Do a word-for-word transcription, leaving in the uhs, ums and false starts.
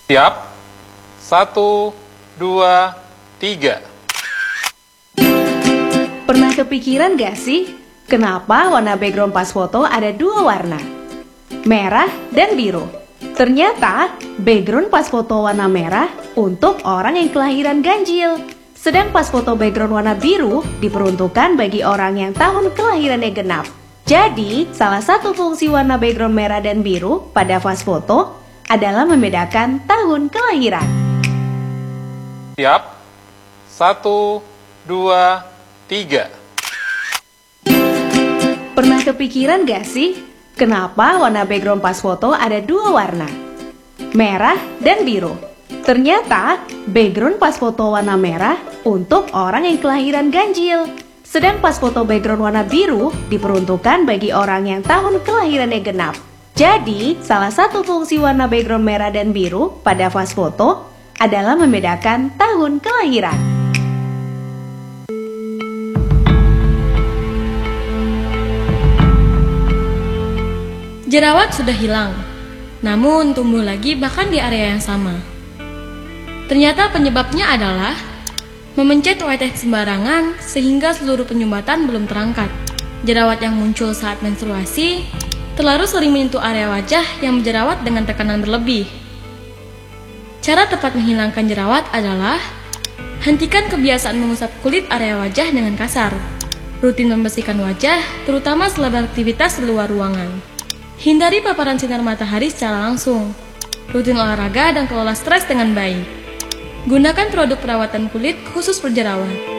Siap? Satu, dua, tiga. Pernah kepikiran gak sih, kenapa warna background pas foto ada dua warna? Merah dan biru. Ternyata, background pas foto warna merah untuk orang yang kelahiran ganjil. Sedang pas foto background warna biru diperuntukkan bagi orang yang tahun kelahirannya genap. Jadi, salah satu fungsi warna background merah dan biru pada pas foto adalah membedakan tahun kelahiran. Siap? Satu, dua, tiga. Pernah kepikiran gak sih, kenapa warna background pas foto ada dua warna? Merah dan biru. Ternyata, background pas foto warna merah untuk orang yang kelahiran ganjil. Sedang pas foto background warna biru diperuntukkan bagi orang yang tahun kelahirannya genap. Jadi, salah satu fungsi warna background merah dan biru pada pas foto adalah membedakan tahun kelahiran. Jerawat sudah hilang, namun tumbuh lagi bahkan di area yang sama. Ternyata penyebabnya adalah memencet white text sembarangan sehingga seluruh penyumbatan belum terangkat. Jerawat yang muncul saat menstruasi terlalu sering menyentuh area wajah yang berjerawat dengan tekanan berlebih. Cara tepat menghilangkan jerawat adalah hentikan kebiasaan mengusap kulit area wajah dengan kasar. Rutin membersihkan wajah, terutama setelah beraktivitas di luar ruangan. Hindari paparan sinar matahari secara langsung. Rutin olahraga dan kelola stres dengan baik. Gunakan produk perawatan kulit khusus berjerawat.